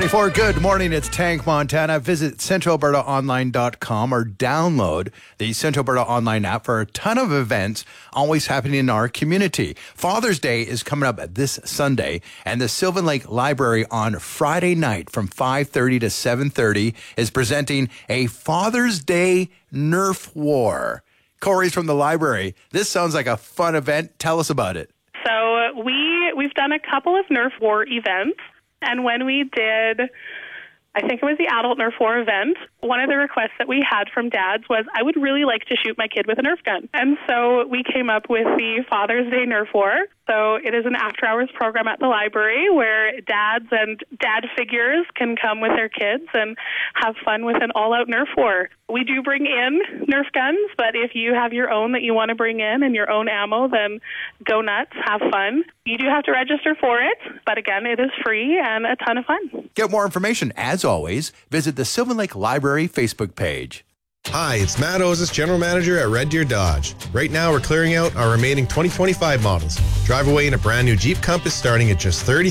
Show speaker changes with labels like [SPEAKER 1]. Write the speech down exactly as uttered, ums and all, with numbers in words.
[SPEAKER 1] For good morning, it's Tank Montana. Visit central alberta online dot com or download the Central Alberta Online app for a ton of events always happening in our community. Father's Day is coming up this Sunday, and the Sylvan Lake Library on Friday night from five thirty to seven thirty is presenting a Father's Day Nerf War. Corey's from the library. This sounds like a fun event. Tell us about it.
[SPEAKER 2] So we, we've done a couple of Nerf War events. And when we did, I think it was the adult Nerf War event, one of the requests that we had from dads was, I would really like to shoot my kid with a Nerf gun. And so we came up with the Father's Day Nerf War. So it is an after-hours program at the library where dads and dad figures can come with their kids and have fun with an all-out Nerf War. We do bring in Nerf guns, but if you have your own that you want to bring in and your own ammo, then go nuts, have fun. You do have to register for it, but again, it is free and a ton of fun.
[SPEAKER 1] Get more information, as always, visit the Sylvan Lake Library Facebook page.
[SPEAKER 3] Hi, it's Matt Ozis, General Manager at Red Deer Dodge. Right now, we're clearing out our remaining twenty twenty-five models. Drive away in a brand new Jeep Compass starting at just thirty.